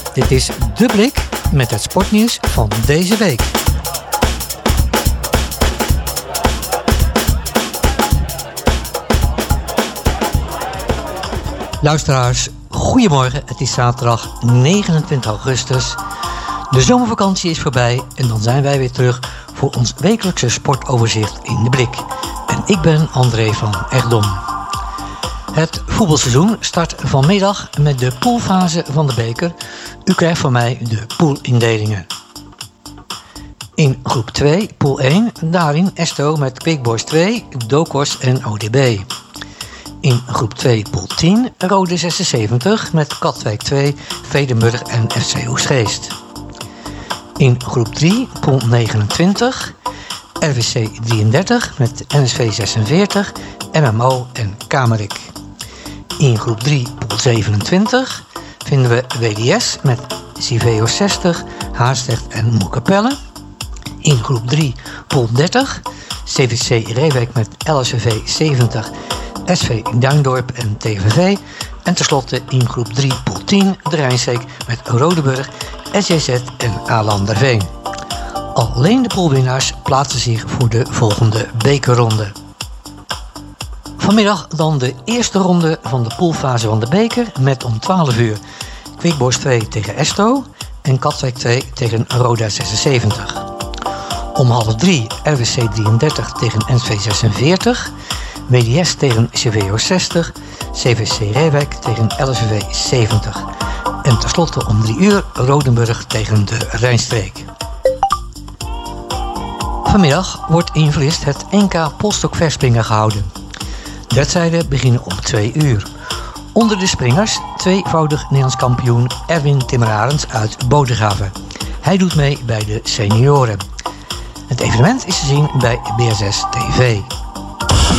Dit is De Blik met het sportnieuws van deze week. Luisteraars, goedemorgen. Het is zaterdag 29 augustus. De zomervakantie is voorbij en dan zijn wij weer terug voor ons wekelijkse sportoverzicht in De Blik. En ik ben André van Egdom. Het voetbalseizoen start vanmiddag met de poolfase van de beker. U krijgt van mij de poolindelingen. In groep 2, pool 1, daarin Esto met Quick Boys 2, Dokos en ODB. In groep 2, pool 10, Rode 76 met Katwijk 2, Vredenburg en FC Oostgeest. In groep 3, pool 29, RWC 33 met NSV 46, MMO en Kamerik. In groep 3, pool 27, vinden we WDS met Civeo 60, Haarstecht en Moerkapelle. In groep 3, pool 30, CVC Reewijk met LSVV 70, SV Duindorp en TVV. En tenslotte in groep 3, pool 10, de Rijnsteek met Rodeburg, SJZ en Alanderveen. Alleen de poolwinnaars plaatsen zich voor de volgende bekerronde. Vanmiddag dan de eerste ronde van de poolfase van de beker met om 12 uur Quick Boys 2 tegen Esto en Katwijk 2 tegen Roda 76. Om half 3 RWC 33 tegen NSV 46, WDS tegen CVO 60, CVC Reewijk tegen LSVV 70. En tenslotte om 3 uur Rodenburg tegen de Rijnstreek. Vanmiddag wordt in Vlist het NK polstokverspringen gehouden. De wedstrijden beginnen om 2 uur. Onder de springers tweevoudig Nederlands kampioen Erwin Timmerarens uit Bodegraven. Hij doet mee bij de senioren. Het evenement is te zien bij BSS TV.